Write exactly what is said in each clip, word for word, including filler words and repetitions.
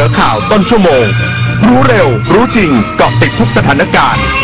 อข่าวต้นชั่วโมงรู้เร็วรู้จริงเกาะติดทุกสถานการณ์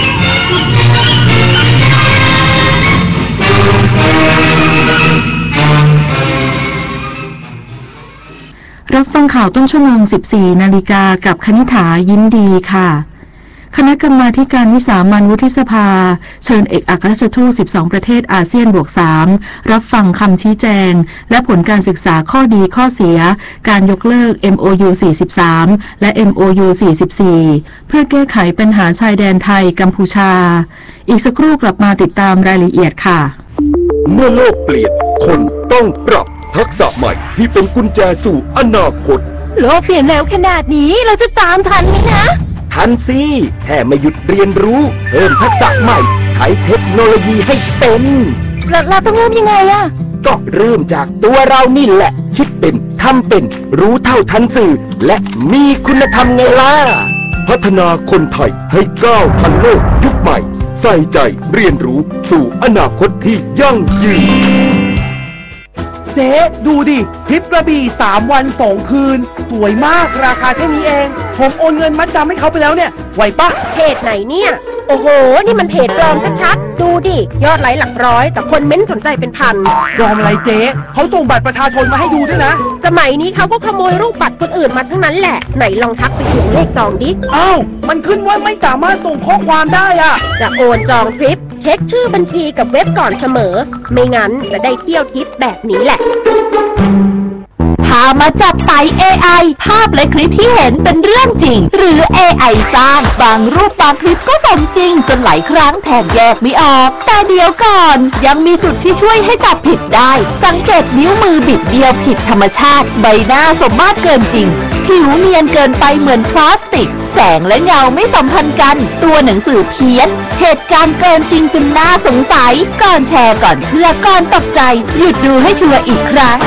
รับฟังข่าวต้นชั่วโมง สิบสี่ นาฬิกากับคณิษฐายิ้มดีค่ะคณะกรรมาธิการวิสามัญวุฒิสภาเชิญเอกอัครราชทูตสิบสองประเทศอาเซียนบวกสามรับฟังคำชี้แจงและผลการศึกษาข้อดีข้อเสียการยกเลิก เอ็ม โอ ยู สี่สิบสาม และ เอ็ม โอ ยู สี่สิบสี่ เพื่อแก้ไขปัญหาชายแดนไทยกัมพูชาอีกสักครู่กลับมาติดตามรายละเอียดค่ะเมื่อโลกเปลี่ยนคนต้องปรับทักษะใหม่ที่เป็นกุญแจสู่อนาคตโลกเปลี่ยนแล้วขนาดนี้เราจะตามทันไหมนะทันสิแค่ไม่หยุดเรียนรู้เพิ่มทักษะใหม่ใช้เทคโนโลยีให้เป็นเราเราต้องเริ่มยังไงอะก็เริ่มจากตัวเรานี่แหละคิดเป็นทำเป็นรู้เท่าทันสื่อและมีคุณธรรมไงล่ะพัฒนาคนไทยให้ก้าวทันโลกยุคใหม่ใส่ใจเรียนรู้สู่อนาคตที่ยั่งยืนเจ๊ดูดิทริปกระบี่สามวันสองคืนสวยมากราคาแค่นี้เองผมโอนเงินมัดจำให้เขาไปแล้วเนี่ยไหวปะเพจไหนเนี่ยโอ้โหนี่มันเพจปลอมชัดๆดูดิยอดไลค์หลักร้อยแต่คนเม้นสนใจเป็นพันปลอมอะไรเจ๊เขาส่งบัตรประชาชนมาให้ดูด้วยนะสมัยนี้เขาก็ขโมยรูปบัตรคนอื่นมาทั้งนั้นแหละไหนลองทักไปถึงเลขจองดิอ้าวมันขึ้นว่าไม่สามารถส่งข้อความได้อะจะโอนจองทริปเช็คชื่อบัญชีกับเว็บก่อนเสมอไม่งั้นจะได้เที่ยวทิปแบบนี้แหละพามาจับไต เอ ไอ ภาพและคลิปที่เห็นเป็นเรื่องจริงหรือ เอ ไอ สร้างบางรูปบางคลิปก็สมจริงจนหลายครั้งแทบแยกไม่ออกแต่เดี๋ยวก่อนยังมีจุดที่ช่วยให้จับผิดได้สังเกตนิ้วมือบิดเบี้ยวผิดธรรมชาติใบหน้าสมมาตรเกินจริงผิวเนียนเกินไปเหมือนพลาสติกแสงและเงาไม่สัมพันธ์กันตัวหนังสือเพี้ยนเหตุการณ์เกินจริงจนน่าสงสัยก่อนแชร์ก่อนเชื่อก่อนตกใจหยุดดูให้ชัวร์อีกครั้ง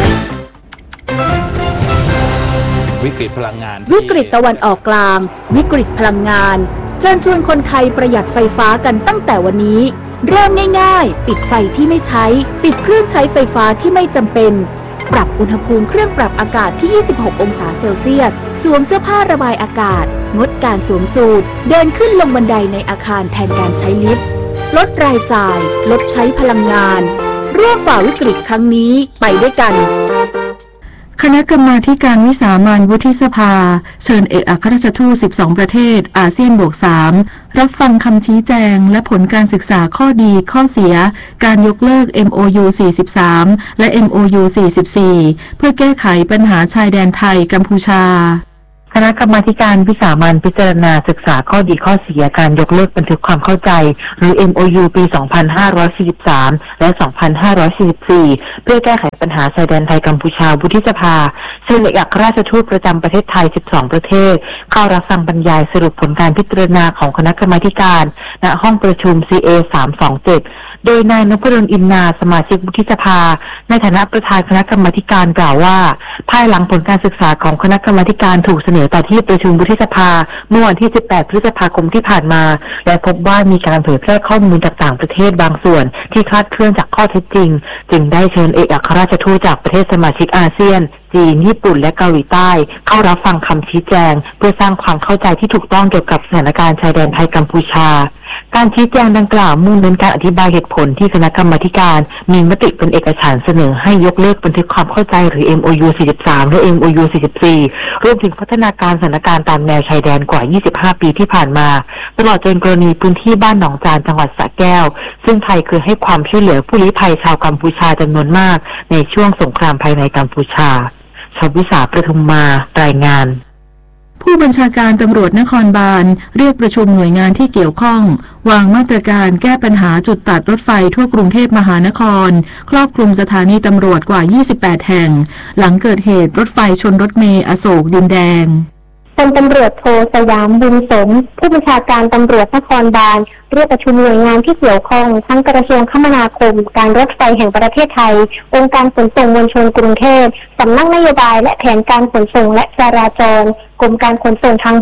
วิกฤตพลังงานวิกฤตตะวันออกกลางวิกฤตพลังงานเชิญชวนคนไทยประหยัดไฟฟ้ากันตั้งแต่วันนี้เริ่มง่ายๆปิดไฟที่ไม่ใช้ปิดเครื่องใช้ไฟฟ้าที่ไม่จำเป็นปรับอุณหภูมิเครื่องปรับอากาศที่ยี่สิบหกองศาเซลเซียสสวมเสื้อผ้าระบายอากาศงดการสวมสูทเดินขึ้นลงบันไดในอาคารแทนการใช้ลิฟต์ลดรายจ่ายลดใช้พลังงานร่วมฝ่าวิกฤตครั้งนี้ไปด้วยกันคณะกรรมาธิการวิสามัญวุฒิสภาเชิญเอกอัครราชทูตสิบสองประเทศอาเซียนบวกสามรับฟังคำชี้แจงและผลการศึกษาข้อดีข้อเสียการยกเลิก เอ็ม โอ ยู สี่สิบสาม และ เอ็ม โอ ยู สี่สิบสี่ เพื่อแก้ไขปัญหาชายแดนไทยกัมพูชาคณะกรรมาการวิสามัญพิจารณาศึกษาข้อดีข้อเสียการยกเลิกบันทึกความเข้าใจหรือ เอ็ม โอ ยู ปี สองพันห้าร้อยสี่สิบสาม และ สองพันห้าร้อยสี่สิบสี่ เพื่อแก้ไขปัญหาชายแดนไทยกัมพูชาวุฒิสภาเชิญเอกอัครราชทูตประจำประเทศไทย สิบสอง ประเทศเข้ารับฟังบรรยายสรุปผลการพิจารณาของคณะกรรมาการณห้องประชุม ซี เอ สามสองเจ็ด โดยนายนพดลอินนาสมาชิกวุฒิสภาในฐานะประธานคณะกรรมาการกล่าวว่าภายหลังผลการศึกษาของคณะกรรมาการถูกเสนอต่อที่ประชุมวุฒิสภาเมื่อวันที่สิบแปดพฤษภาคมที่ผ่านมาและพบว่ามีการเผยแพร่ข้อมูลจากต่างประเทศบางส่วนที่คลาดเคลื่อนจากข้อเท็จจริงจึงได้เชิญเอกอัครราชทูตจากประเทศสมาชิกอาเซียนจีนญี่ปุ่นและเกาหลีใต้เข้ารับฟังคำชี้แจงเพื่อสร้างความเข้าใจที่ถูกต้องเกี่ยวกับสถานการณ์ชายแดนไทยกัมพูชาการชี้แจงดังกล่าวมุ่งเน้นการอธิบายเหตุผลที่คณะกรรมาการมีมติเป็นเอกฉันท์เสนอให้ยกเลิกบันทึกความเข้าใจหรือ เอ็ม โอ ยู สี่สิบสาม และ เอ็ม โอ ยู สี่สิบสี่ รวมถึงพัฒนาการสถานการณ์ตามแนวชายแดนกว่า ยี่สิบห้า ปีที่ผ่านมาตลอดจนกรณีพื้นที่บ้านหนองจานจังหวัดสระแก้วซึ่งไทยเคยให้ความช่วยเหลือผู้ลี้ภัยชาวกัมพูชาจำนวนมากในช่วงสงครามภายในกัมพูชาชววิสาประทุมมารายงานผู้บัญชาการตำรวจนครบาลเรียกประชุมหน่วยงานที่เกี่ยวข้องวางมาตรการแก้ปัญหาจุดตัดรถไฟทั่วกรุงเทพมหานครครอบคลุมสถานีตำรวจกว่ายี่สิบแปดแห่งหลังเกิดเหตุรถไฟชนรถเมล์อโศกดินแดงพลตำรวจโทสยามบุญสมผู้บัญชาการตำรวจนครบาลเรียกประชุมหน่วยงานที่เกี่ยวข้องทั้งกระทรวงคมนาคมการรถไฟแห่งประเทศไทยองค์การขนส่งมวลชนกรุงเทพสำนักนโยบายและแผนการขนส่งและจราจรกรมการขนส่งทางบก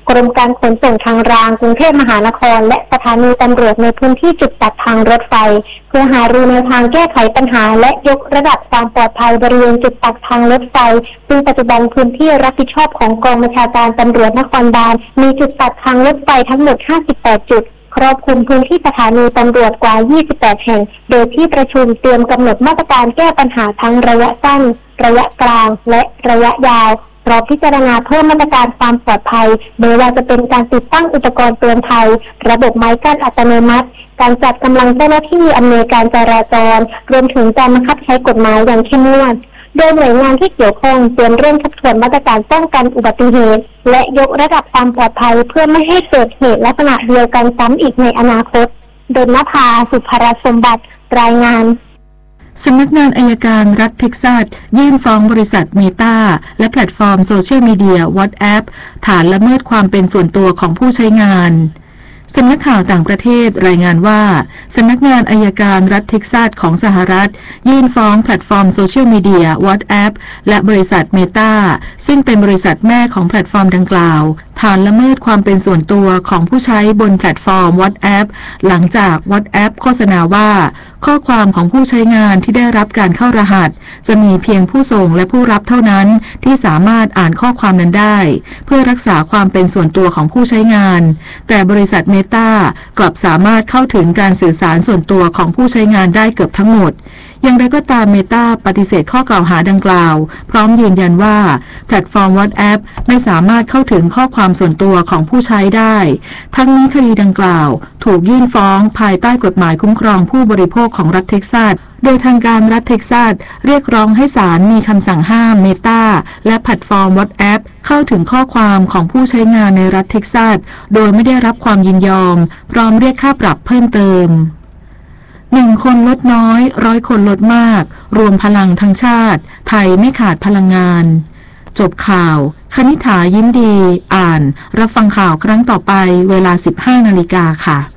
กรมการขนส่งทางรางกรุงเทพมหานครและสถานีตำรวจในพื้นที่จุดตัดทางรถไฟเพื่อหารือแนวทางแก้ไขปัญหาและยกระดับความปลอดภัยบริเวณจุดตัดทางรถไฟซึ่งปัจจุบันพื้นที่รับผิดชอบของกองบัญชาการตำรวจนครบาลมีจุดตัดทางรถไฟทั้งหมดห้าสิบแปดจุดครอบคลุมพื้นที่สถานีตำรวจกว่ายี่สิบแปดแห่งโดยที่ประชุมเตรียมกำหนดมาตรการแก้ปัญหาทั้งระยะสั้นระยะกลางและระยะยาวพร้อมพิจารณาเพิ่มมาตรการความปลอดภัยโดยว่าจะเป็นการติดตั้งอุปกรณ์เตือนภัยระบบไม้กั้นอัตโนมัติการจัดกำลังเจ้าหน้าที่อำนวยการจราจรรวมถึงการบังคับใช้กฎหมายอย่างเข้มงวดโดยหน่วยงานที่เกี่ยวข้องเตรียมเร่งทบทวนมาตรการป้องกันอุบัติเหตุและยกระดับความปลอดภัยเพื่อไม่ให้เกิดเหตุลักษณะเดียวกันซ้ำอีกในอนาคตดลนภา สุภรสมบัติรายงานสำนักงานอัยการรัฐเท็กซัสยื่นฟ้องบริษัทเมตาและแพลตฟอร์มโซเชียลมีเดีย WhatsApp ฐานละเมิดความเป็นส่วนตัวของผู้ใช้งานสำนักข่าวต่างประเทศรายงานว่าสำนักงานอัยการรัฐเท็กซัสของสหรัฐยื่นฟ้องแพลตฟอร์มโซเชียลมีเดีย WhatsApp และบริษัทเมตาซึ่งเป็นบริษัทแม่ของแพลตฟอร์มดังกล่าวฐานละเมิดความเป็นส่วนตัวของผู้ใช้บนแพลตฟอร์ม WhatsApp หลังจาก WhatsApp โฆษณาว่าข้อความของผู้ใช้งานที่ได้รับการเข้ารหัสจะมีเพียงผู้ส่งและผู้รับเท่านั้นที่สามารถอ่านข้อความนั้นได้เพื่อรักษาความเป็นส่วนตัวของผู้ใช้งานแต่บริษัทเมตากลับสามารถเข้าถึงการสื่อสารส่วนตัวของผู้ใช้งานได้เกือบทั้งหมดอย่างไรก็ตามเมตาปฏิเสธข้อกล่าวหาดังกล่าวพร้อมยืนยันว่าแพลตฟอร์ม WhatsApp ไม่สามารถเข้าถึงข้อความส่วนตัวของผู้ใช้ได้ทั้งนี้คดีดังกล่าวถูกยื่นฟ้องภายใต้กฎหมายคุ้มครองผู้บริโภคของรัฐเท็กซัสโดยทางการรัฐเท็กซัสเรียกร้องให้ศาลมีคำสั่งห้ามเมตาและแพลตฟอร์ม WhatsApp เข้าถึงข้อความของผู้ใช้งานในรัฐเท็กซัสโดยไม่ได้รับความยินยอมพร้อมเรียกค่าปรับเพิ่มเติมหนึ่งคนลดน้อยร้อยคนลดมากรวมพลังทั้งชาติไทยไม่ขาดพลังงานจบข่าวคณิษฐายิ้มดีอ่านรับฟังข่าวครั้งต่อไปเวลา สิบห้านาฬิกา ค่ะ